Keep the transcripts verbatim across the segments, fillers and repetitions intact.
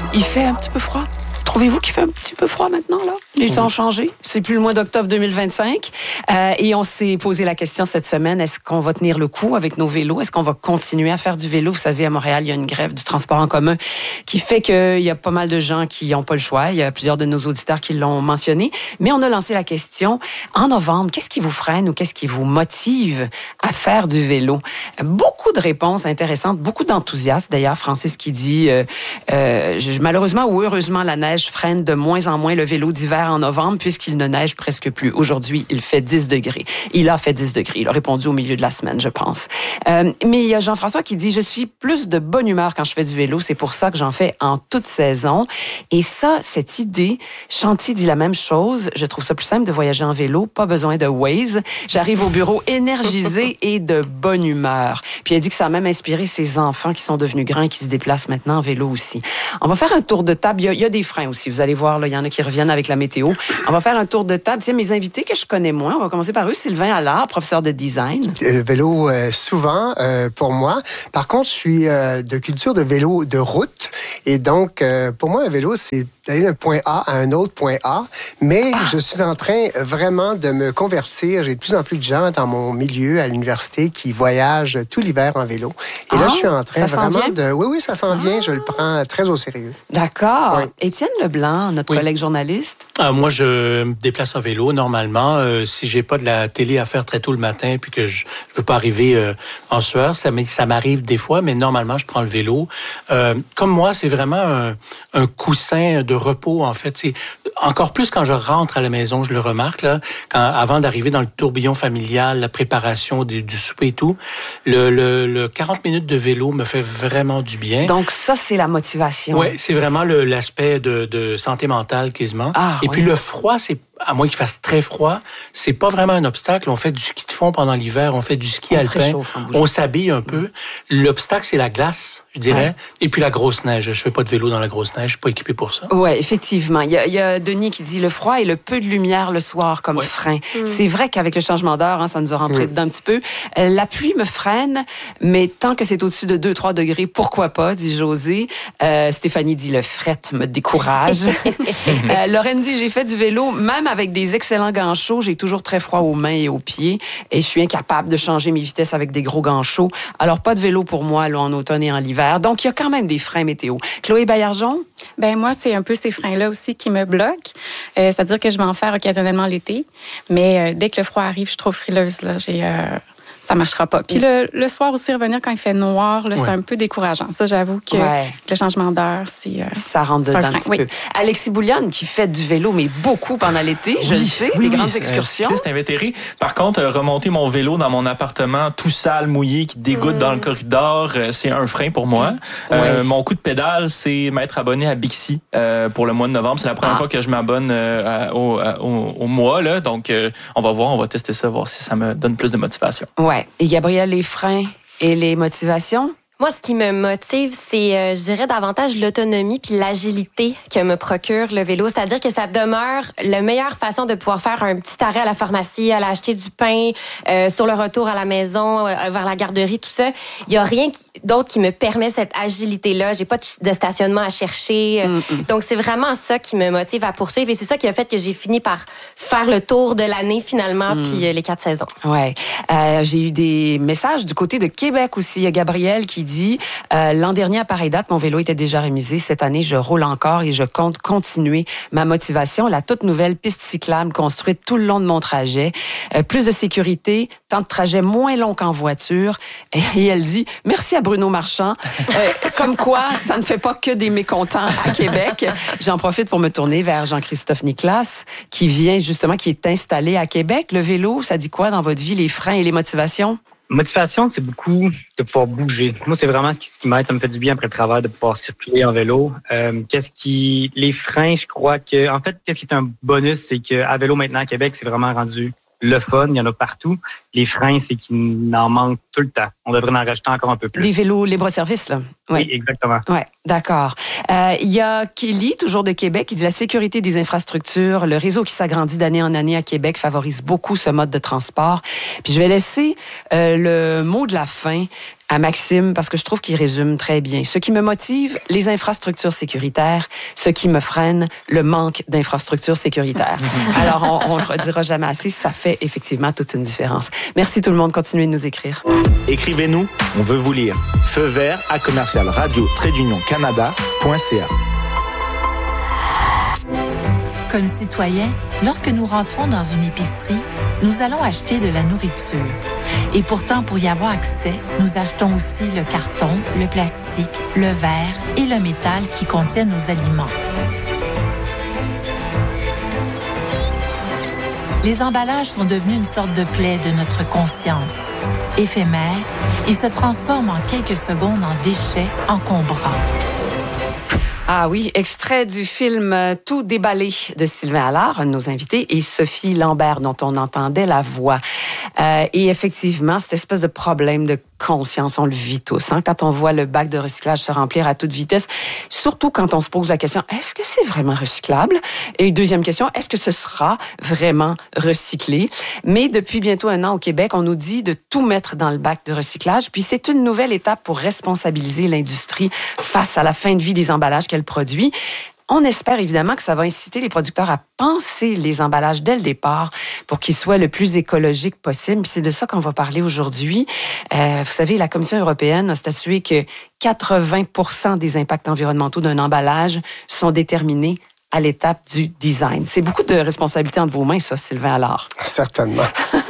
Il fait un petit peu froid. Trouvez-vous qu'il fait un petit peu froid maintenant, là? Les temps ont changé. C'est plus le mois d'octobre deux mille vingt-cinq. Euh, et on s'est posé la question cette semaine, est-ce qu'on va tenir le coup avec nos vélos? Est-ce qu'on va continuer à faire du vélo? Vous savez, à Montréal, il y a une grève du transport en commun qui fait qu'il y a pas mal de gens qui n'ont pas le choix. Il y a plusieurs de nos auditeurs qui l'ont mentionné. Mais on a lancé la question, en novembre, qu'est-ce qui vous freine ou qu'est-ce qui vous motive à faire du vélo? Beaucoup de réponses intéressantes, beaucoup d'enthousiasme. D'ailleurs, Francis qui dit, euh, euh, malheureusement ou heureusement, la neige freine de moins en moins le vélo d'hiver en novembre puisqu'il ne neige presque plus. Aujourd'hui, il fait dix degrés. Il a fait dix degrés. Il a répondu au milieu de la semaine, je pense. Euh, mais il y a Jean-François qui dit « Je suis plus de bonne humeur quand je fais du vélo. C'est pour ça que j'en fais en toute saison. » Et ça, cette idée, Chanty dit la même chose. Je trouve ça plus simple de voyager en vélo. Pas besoin de Waze. J'arrive au bureau énergisée et de bonne humeur. Puis elle dit que ça a même inspiré ses enfants qui sont devenus grands et qui se déplacent maintenant en vélo aussi. On va faire un tour de table. Il y a, il y a des freins aussi. Vous allez voir, là, il y en a qui reviennent avec la météo. On va faire un tour de table. Tiens, mes invités que je connais moins, on va commencer par eux. Sylvain Allard, professeur de design. Le vélo, euh, souvent, euh, pour moi. Par contre, je suis euh, de culture de vélo de route. Et donc, euh, pour moi, un vélo, c'est d'aller d'un point A à un autre point A. Mais ah. je suis en train vraiment de me convertir. J'ai de plus en plus de gens dans mon milieu, à l'université, qui voyagent tout l'hiver en vélo. Et ah, là, je suis en train vraiment de... Oui, oui, ça s'en vient. Ah. Je le prends très au sérieux. D'accord. Oui. Étienne Leblanc, notre oui. collègue journaliste. Ah, moi, je me déplace en vélo normalement. Euh, si j'ai pas de la télé à faire très tôt le matin puis que je, je veux pas arriver euh, en sueur, ça, ça m'arrive des fois, mais normalement, je prends le vélo. Euh, comme moi, c'est vraiment un, un coussin de repos, en fait. C'est encore plus quand je rentre à la maison, je le remarque, là, quand, avant d'arriver dans le tourbillon familial, la préparation du, du souper et tout, le, le, le quarante minutes de vélo me fait vraiment du bien. Donc ça, c'est la motivation. Oui, c'est vraiment le, l'aspect de, de santé mentale quasiment. Ah, et oui. puis le froid, c'est à moins qu'il fasse très froid, c'est pas vraiment un obstacle. On fait du ski de fond pendant l'hiver, on fait du ski on alpin, on s'habille un peu. L'obstacle, c'est la glace, je dirais, ouais. et puis la grosse neige. Je fais pas de vélo dans la grosse neige, je suis pas équipé pour ça. Oui, effectivement. Il y, a, il y a Denis qui dit le froid et le peu de lumière le soir comme ouais. frein. Mm. C'est vrai qu'avec le changement d'heure, hein, ça nous a rentré mm. dedans un petit peu. Euh, la pluie me freine, mais tant que c'est au-dessus de deux à trois degrés, pourquoi pas, dit José. Euh, Stéphanie dit le fret me décourage. euh, Lorraine dit j'ai fait du vélo, même avec des excellents gants chauds, j'ai toujours très froid aux mains et aux pieds et je suis incapable de changer mes vitesses avec des gros gants chauds. Alors, pas de vélo pour moi là, en automne et en hiver. Donc, il y a quand même des freins météo. Chloé Baillargeon? Ben moi, c'est un peu ces freins-là aussi qui me bloquent. Euh, c'est-à-dire que je vais en faire occasionnellement l'été, mais euh, dès que le froid arrive, je suis trop frileuse. Là. J'ai... Euh... ça marchera pas. Puis le, le soir aussi, revenir quand il fait noir, là, ouais. c'est un peu décourageant. Ça, j'avoue que ouais. le changement d'heure, c'est... Euh, ça rentre dedans un, un petit oui. peu. Alexis Bouliane, qui fait du vélo, mais beaucoup pendant l'été, je oui, le sais, oui, des oui, grandes excursions. C'est invétéré. Par contre, remonter mon vélo dans mon appartement, tout sale, mouillé, qui dégoûte mmh. dans le corridor, c'est un frein pour moi. Mmh. Euh, ouais. Mon coup de pédale, c'est m'être abonné à Bixi euh, pour le mois de novembre. C'est la première ah. fois que je m'abonne euh, à, au, à, au, au mois. Là. Donc, euh, on va voir, on va tester ça, voir si ça me donne plus de motivation. Ouais. Et Gabrielle, les freins et les motivations? Moi, ce qui me motive, c'est, euh, je dirais, davantage l'autonomie puis l'agilité que me procure le vélo. C'est-à-dire que ça demeure la meilleure façon de pouvoir faire un petit arrêt à la pharmacie, aller acheter du pain, euh, sur le retour à la maison, euh, vers la garderie, tout ça. Il y a rien qui, d'autre qui me permet cette agilité-là. J'ai pas de, de stationnement à chercher. Mm-hmm. Donc, c'est vraiment ça qui me motive à poursuivre. Et c'est ça qui a fait que j'ai fini par faire le tour de l'année, finalement, mm. puis euh, les quatre saisons. Ouais. Euh, j'ai eu des messages du côté de Québec aussi. Il y a Gabrielle qui dit euh, l'an dernier à pareille date, mon vélo était déjà rémisé. Cette année, je roule encore et je compte continuer ma motivation. La toute nouvelle piste cyclable construite tout le long de mon trajet. Euh, plus de sécurité, temps de trajet moins long qu'en voiture. Et elle dit merci à Bruno Marchand. Euh, comme quoi, ça ne fait pas que des mécontents à Québec. J'en profite pour me tourner vers Jean-Christophe Nicolas, qui vient justement, qui est installé à Québec. Le vélo, ça dit quoi dans votre vie, les freins et les motivations? Motivation, c'est beaucoup de pouvoir bouger. Moi, c'est vraiment ce qui, ce qui m'aide. Ça me fait du bien après le travail de pouvoir circuler en vélo. Euh, qu'est-ce qui, les freins, je crois que, en fait, qu'est-ce qui est un bonus, c'est qu'à vélo maintenant à Québec, c'est vraiment rendu le fun. Il y en a partout. Les freins, c'est qu'il en manque tout le temps. on devrait en rajouter encore un peu plus. Des vélos libre-service, là? Ouais. Oui, exactement. Oui, d'accord. Euh, il y a Kelly, toujours de Québec, qui dit la sécurité des infrastructures, le réseau qui s'agrandit d'année en année à Québec favorise beaucoup ce mode de transport. Puis je vais laisser euh, le mot de la fin à Maxime, parce que je trouve qu'il résume très bien. Ce qui me motive, les infrastructures sécuritaires. Ce qui me freine, le manque d'infrastructures sécuritaires. Alors, on ne le redira jamais assez. Ça fait effectivement toute une différence. Merci tout le monde. Continuez de nous écrire. Écrivez-nous, on veut vous lire. Feu vert à commercial radio trait d'union canada point c a. Comme citoyens, lorsque nous rentrons dans une épicerie, nous allons acheter de la nourriture. Et pourtant, pour y avoir accès, nous achetons aussi le carton, le plastique, le verre et le métal qui contiennent nos aliments. Les emballages sont devenus une sorte de plaie de notre conscience. Éphémères, ils se transforment en quelques secondes en déchets encombrants. Ah oui, extrait du film Tout déballé de Sylvain Allard, un de nos invités, et Sophie Lambert, dont on entendait la voix. Euh, et effectivement, cette espèce de problème de conscience, on le vit tous. Hein, quand on voit le bac de recyclage se remplir à toute vitesse, surtout quand on se pose la question, est-ce que c'est vraiment recyclable? Et deuxième question, est-ce que ce sera vraiment recyclé? Mais depuis bientôt un an au Québec, on nous dit de tout mettre dans le bac de recyclage. Puis c'est une nouvelle étape pour responsabiliser l'industrie face à la fin de vie des emballages qu'elle produit. On espère évidemment que ça va inciter les producteurs à penser les emballages dès le départ pour qu'ils soient le plus écologiques possible. Puis c'est de ça qu'on va parler aujourd'hui. Euh, vous savez, la Commission européenne a statué que quatre-vingts pour cent des impacts environnementaux d'un emballage sont déterminés à l'étape du design. C'est beaucoup de responsabilités entre vos mains, ça, Sylvain Allard. Certainement.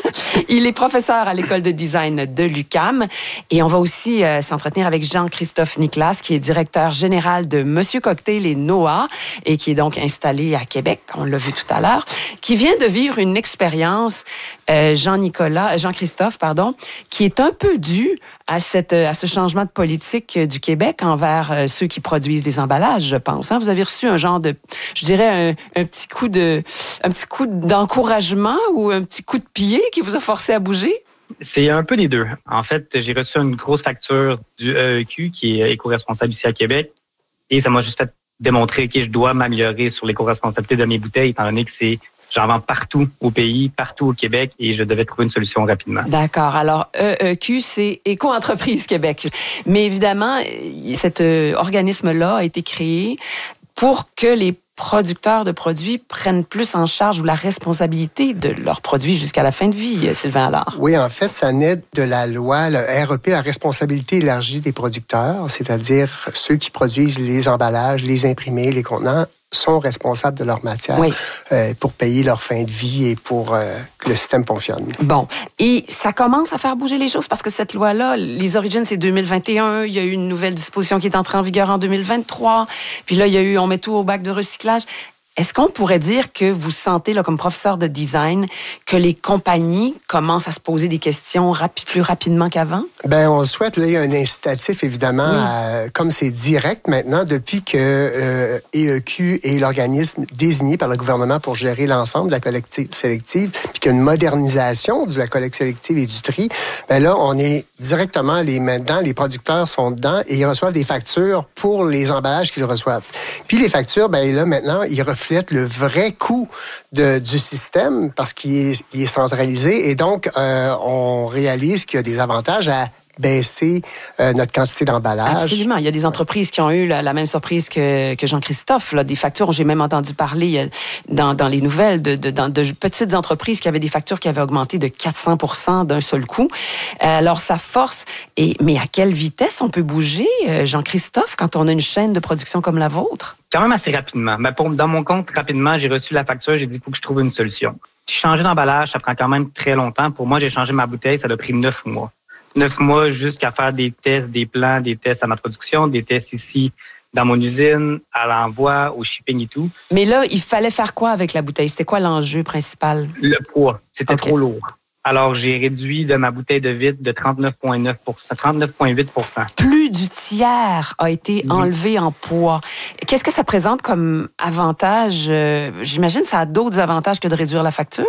Il est professeur à l'école de design de l'U Q A M et on va aussi euh, s'entretenir avec Jean-Christophe Nicolas, qui est directeur général de Monsieur Cocktail et Noah et qui est donc installé à Québec, on l'a vu tout à l'heure, qui vient de vivre une expérience, euh, Jean-Nicolas, Jean-Christophe, pardon, qui est un peu due à cette à ce changement de politique du Québec envers euh, ceux qui produisent des emballages, je pense. Hein? Vous avez reçu un genre de, je dirais, un, un petit coup de, un petit coup d'encouragement ou un petit coup de pied qui vous a forcé à bouger? C'est un peu les deux. En fait, j'ai reçu une grosse facture du E E Q, qui est éco-responsable ici à Québec, et ça m'a juste fait démontrer que je dois m'améliorer sur l'éco-responsabilité de mes bouteilles, étant donné que c'est j'en vends partout au pays, partout au Québec, et je devais trouver une solution rapidement. D'accord. Alors, E E Q, c'est Éco-entreprise Québec. Mais évidemment, cet organisme-là a été créé pour que les producteurs de produits prennent plus en charge ou la responsabilité de leurs produits jusqu'à la fin de vie, Sylvain Allard. Oui, en fait, ça naît de la loi, le R E P, la responsabilité élargie des producteurs, c'est-à-dire ceux qui produisent les emballages, les imprimés, les contenants, sont responsables de leur matière oui. euh, pour payer leur fin de vie et pour euh, que le système fonctionne. Bon. Et ça commence à faire bouger les choses parce que cette loi-là, les origines, c'est deux mille vingt et un. Il y a eu une nouvelle disposition qui est entrée en vigueur en deux mille vingt-trois. Puis là, il y a eu, on met tout au bac de recyclage. Est-ce qu'on pourrait dire que vous sentez, là, comme professeur de design, que les compagnies commencent à se poser des questions rapi- plus rapidement qu'avant? Bien, on souhaite, là, il y a un incitatif, évidemment, oui. à, comme c'est direct maintenant, depuis que euh, E E Q est l'organisme désigné par le gouvernement pour gérer l'ensemble de la collecte sélective, puis qu'il y a une modernisation de la collecte sélective et du tri, bien là, on est directement les mains dedans, les producteurs sont dedans et ils reçoivent des factures pour les emballages qu'ils reçoivent. Puis les factures, bien là, maintenant, ils reflètent le vrai coût de, du système parce qu'il est, il est centralisé et donc euh, on réalise qu'il y a des avantages à baisser euh, notre quantité d'emballage. Absolument. Il y a des entreprises qui ont eu la, la même surprise que, que Jean-Christophe. Là, des factures, j'ai même entendu parler dans, dans les nouvelles de, de, dans, de petites entreprises qui avaient des factures qui avaient augmenté de quatre cents pour cent d'un seul coup. Alors, ça force. Et, mais à quelle vitesse on peut bouger, Jean-Christophe, quand on a une chaîne de production comme la vôtre? Quand même assez rapidement. Mais pour, dans mon compte, rapidement, j'ai reçu la facture, j'ai dit qu'il faut que je trouve une solution. Changer d'emballage, ça prend quand même très longtemps. Pour moi, j'ai changé ma bouteille, ça a pris neuf mois. Neuf mois jusqu'à faire des tests, des plans, des tests à ma production, des tests ici dans mon usine, à l'envoi, au shipping et tout. Mais là, il fallait faire quoi avec la bouteille? C'était quoi l'enjeu principal? Le poids. C'était okay. trop lourd. Alors, j'ai réduit de ma bouteille de vitre de trente-neuf virgule neuf pour cent, trente-neuf virgule huit pour cent. Plus du tiers a été oui. enlevé en poids. Qu'est-ce que ça présente comme avantage? Euh, j'imagine que ça a d'autres avantages que de réduire la facture?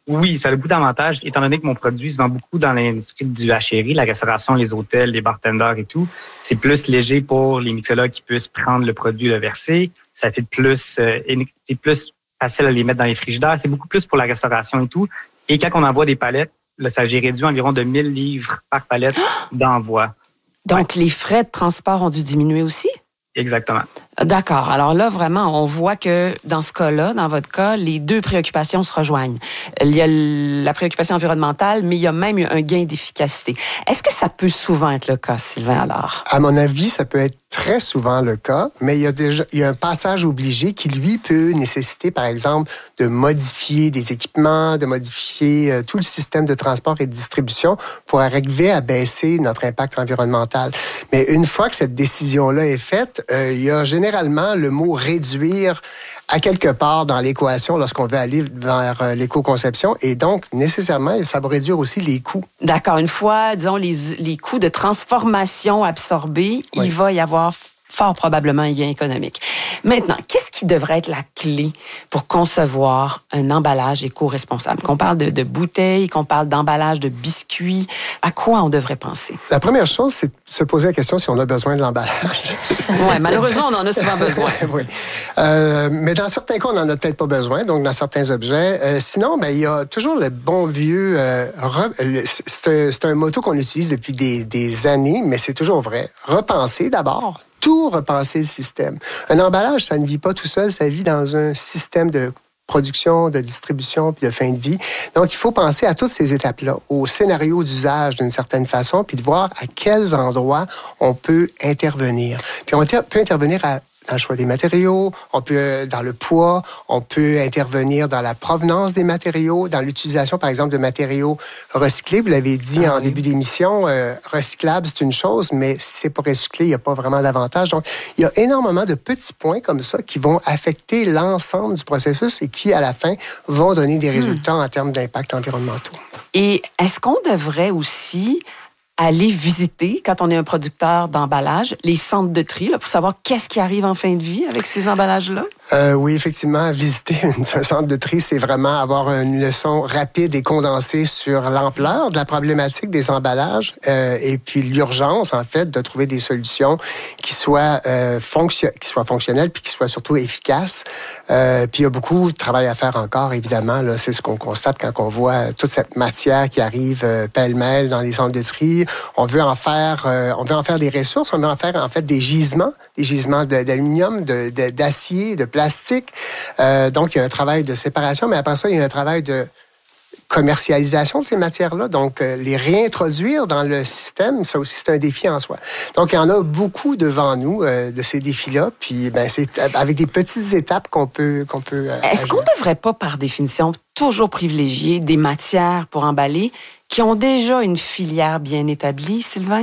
Oui, ça a beaucoup d'avantages, étant donné que mon produit se vend beaucoup dans l'industrie du hachéri, la restauration, les hôtels, les bartenders et tout. C'est plus léger pour les mixologues qui puissent prendre le produit et le verser. Ça fait plus, euh, c'est plus facile à les mettre dans les frigidaires. C'est beaucoup plus pour la restauration et tout. Et quand on envoie des palettes, là, ça j'ai réduit environ de mille livres par palette d'envoi. Donc, ouais. Les frais de transport ont dû diminuer aussi? Exactement. D'accord. Alors là, vraiment, on voit que dans ce cas-là, dans votre cas, les deux préoccupations se rejoignent. Il y a la préoccupation environnementale, mais il y a même un gain d'efficacité. Est-ce que ça peut souvent être le cas, Sylvain Allard? À mon avis, ça peut être très souvent le cas, mais il y a déjà il y a un passage obligé qui, lui, peut nécessiter, par exemple, de modifier des équipements, de modifier euh, tout le système de transport et de distribution pour arriver à baisser notre impact environnemental. Mais une fois que cette décision-là est faite, euh, il y a généralement le mot « réduire » à quelque part dans l'équation lorsqu'on veut aller vers euh, l'éco-conception. Et donc, nécessairement, ça va réduire aussi les coûts. D'accord. Une fois, disons, les, les coûts de transformation absorbés, oui. Il va y avoir fort probablement un gain économique. Maintenant, qu'est-ce qui devrait être la clé pour concevoir un emballage éco-responsable? Qu'on parle de, de bouteilles, qu'on parle d'emballage de biscuits, à quoi on devrait penser? La première chose, c'est de se poser la question si on a besoin de l'emballage. Oui, malheureusement, on en a souvent besoin. Oui. Euh, mais dans certains cas, on n'en a peut-être pas besoin, donc dans certains objets. Euh, sinon, ben, il y a toujours le bon vieux... Euh, re, le, c'est, un, c'est un motto qu'on utilise depuis des, des années, mais c'est toujours vrai. Repenser d'abord. Tout repenser le système. Un emballage, ça ne vit pas tout seul, ça vit dans un système de production, de distribution puis de fin de vie. Donc, il faut penser à toutes ces étapes-là, au scénario d'usage d'une certaine façon, puis de voir à quels endroits on peut intervenir. Puis on peut intervenir à dans le choix des matériaux, on peut dans le poids, on peut intervenir dans la provenance des matériaux, dans l'utilisation, par exemple, de matériaux recyclés. Vous l'avez dit ah, en oui. début d'émission, euh, recyclable, c'est une chose, mais si c'est pas recyclé, il n'y a pas vraiment d'avantage. Donc, il y a énormément de petits points comme ça qui vont affecter l'ensemble du processus et qui, à la fin, vont donner des résultats hmm. en termes d'impact environnementaux. Et est-ce qu'on devrait aussi aller visiter, quand on est un producteur d'emballage, les centres de tri, là, pour savoir qu'est-ce qui arrive en fin de vie avec ces emballages-là? Euh, oui, effectivement, visiter un centre de tri, c'est vraiment avoir une leçon rapide et condensée sur l'ampleur de la problématique des emballages euh, et puis l'urgence, en fait, de trouver des solutions qui soient, euh, fonction- qui soient fonctionnelles puis qui soient surtout efficaces. Euh, puis il y a beaucoup de travail à faire encore, évidemment. Là, c'est ce qu'on constate quand on voit toute cette matière qui arrive euh, pêle-mêle dans les centres de tri. On veut en faire, euh, on veut en faire des ressources, on veut en faire en fait des gisements, des gisements de, d'aluminium, de, de, d'acier, de plastique. Euh, donc, il y a un travail de séparation, mais après ça, il y a un travail de commercialisation de ces matières-là. Donc, euh, les réintroduire dans le système, ça aussi, c'est un défi en soi. Donc, il y en a beaucoup devant nous, euh, de ces défis-là. Puis, ben, c'est avec des petites étapes qu'on peut... qu'on peut euh, Est-ce agir. Qu'on ne devrait pas, par définition, toujours privilégier des matières pour emballer qui ont déjà une filière bien établie, Sylvain?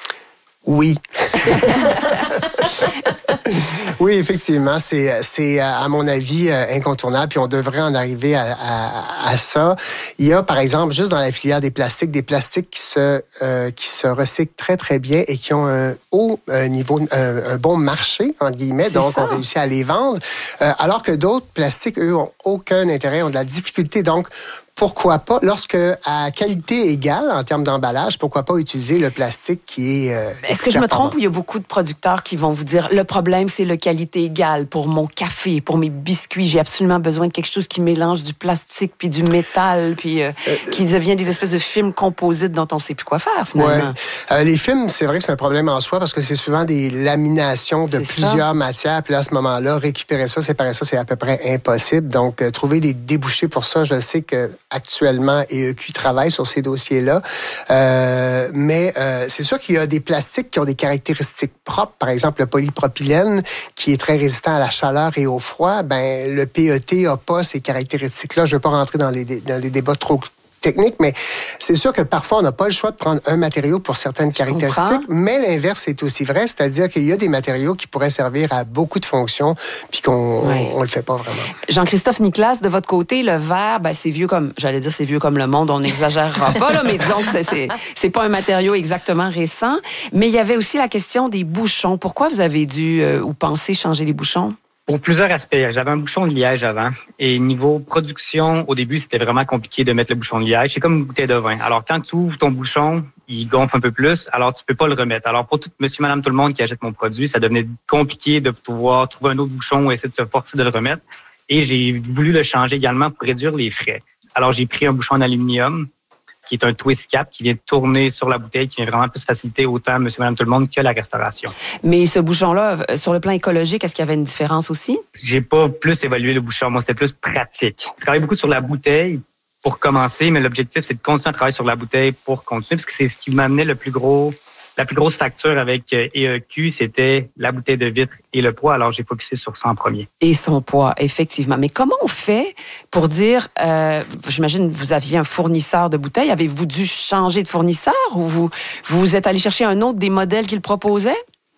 Oui. Oui, effectivement, c'est, c'est à mon avis incontournable, puis on devrait en arriver à, à, à ça. Il y a, par exemple, juste dans la filière des plastiques, des plastiques qui se euh, qui se recyclent très, très bien et qui ont un haut euh, niveau, un, un bon marché, entre guillemets, c'est donc ça. On réussit à les vendre, euh, alors que d'autres plastiques, eux, ont aucun intérêt, ont de la difficulté. Donc, pourquoi pas, lorsque à qualité égale en termes d'emballage, pourquoi pas utiliser le plastique qui est... Euh, Est-ce que je me trompe ou il y a beaucoup de producteurs qui vont vous dire le problème, c'est le qualité égale pour mon café, pour mes biscuits, j'ai absolument besoin de quelque chose qui mélange du plastique puis du métal, puis euh, euh, qui devient des espèces de films composites dont on ne sait plus quoi faire, finalement. Ouais. Euh, les films, c'est vrai que c'est un problème en soi parce que c'est souvent des laminations de c'est plusieurs ça. Matières, puis à ce moment-là, récupérer ça, séparer ça, c'est à peu près impossible. Donc, euh, trouver des débouchés pour ça, je sais que actuellement, E E Q travaille sur ces dossiers-là. Euh, mais euh, c'est sûr qu'il y a des plastiques qui ont des caractéristiques propres. Par exemple, le polypropylène, qui est très résistant à la chaleur et au froid. Ben, le P E T n'a pas ces caractéristiques-là. Je ne veux pas rentrer dans les, dans les débats trop technique, mais c'est sûr que parfois, on n'a pas le choix de prendre un matériau pour certaines caractéristiques, mais l'inverse est aussi vrai, c'est-à-dire qu'il y a des matériaux qui pourraient servir à beaucoup de fonctions, puis qu'on oui. on, on le fait pas vraiment. Jean-Christophe Nicolas, de votre côté, le verre, ben, c'est vieux comme, j'allais dire c'est vieux comme le monde, on n'exagérera pas, là, mais disons que c'est, c'est, c'est pas un matériau exactement récent, mais il y avait aussi la question des bouchons. Pourquoi vous avez dû euh, ou pensé changer les bouchons? Pour plusieurs aspects. J'avais un bouchon de liège avant. Et niveau production, au début, c'était vraiment compliqué de mettre le bouchon de liège. C'est comme une bouteille de vin. Alors, quand tu ouvres ton bouchon, il gonfle un peu plus, alors tu peux pas le remettre. Alors, pour tout monsieur, madame, tout le monde qui achète mon produit, ça devenait compliqué de pouvoir trouver un autre bouchon ou essayer de se forcer de le remettre. Et j'ai voulu le changer également pour réduire les frais. Alors, j'ai pris un bouchon en aluminium qui est un twist cap qui vient tourner sur la bouteille, qui vient vraiment plus faciliter autant monsieur, madame, tout le monde que la restauration. Mais ce bouchon-là, sur le plan écologique, est-ce qu'il y avait une différence aussi? J'ai pas plus évalué le bouchon. Moi, c'était plus pratique. Je travaille beaucoup sur la bouteille pour commencer, mais l'objectif, c'est de continuer à travailler sur la bouteille pour continuer, parce que c'est ce qui m'amenait le plus gros, la plus grosse facture avec E E Q, c'était la bouteille de vitre et le poids. Alors, j'ai focusé sur ça en premier. Et son poids, effectivement. Mais comment on fait pour dire, euh, j'imagine vous aviez un fournisseur de bouteilles, avez-vous dû changer de fournisseur ou vous vous êtes allé chercher un autre des modèles qu'il proposait?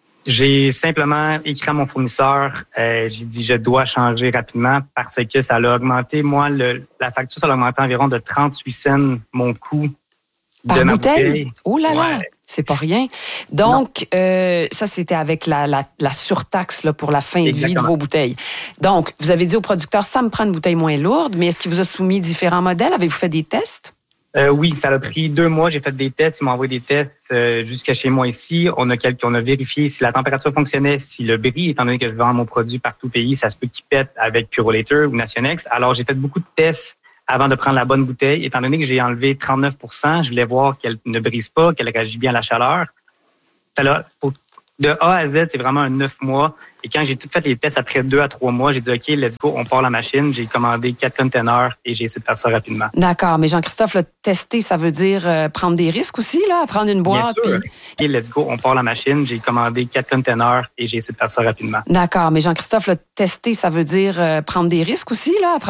J'ai simplement écrit à mon fournisseur, euh, j'ai dit je dois changer rapidement parce que ça a augmenté, moi, le, la facture, ça a augmenté environ de trente-huit cents mon coût Par de ma bouteille? bouteille. Oh là là! Ouais. C'est pas rien. Donc, euh, ça, c'était avec la, la, la surtaxe là, pour la fin de vie de vos bouteilles. Donc, vous avez dit au producteur, ça me prend une bouteille moins lourde, mais est-ce qu'il vous a soumis différents modèles? Avez-vous fait des tests? Euh, oui, ça a pris deux mois. J'ai fait des tests. Ils m'ont envoyé des tests euh, jusqu'à chez moi ici. On a quelques, on a vérifié si la température fonctionnait, si le bris, étant donné que je vends mon produit partout au pays, ça se peut qu'il pète avec Purolator ou Nationex. Alors, j'ai fait beaucoup de tests avant de prendre la bonne bouteille. Étant donné que j'ai enlevé trente-neuf pour cent, je voulais voir qu'elle ne brise pas, qu'elle réagit bien à la chaleur. Ça l'a, de A à Z, c'est vraiment un neuf mois. Et quand j'ai tout fait les tests après deux à trois mois, j'ai dit, OK, let's go, on part la machine. J'ai commandé quatre containers et j'ai essayé de faire ça rapidement. D'accord. Mais Jean-Christophe, là, tester, ça veut dire euh, prendre des risques aussi, là, prendre une boîte. Bien sûr. Puis... OK, let's go, on part la machine. J'ai commandé quatre containers et j'ai essayé de faire ça rapidement. D'accord. Mais Jean-Christophe, là, tester, ça veut dire euh, prendre des risques aussi, là,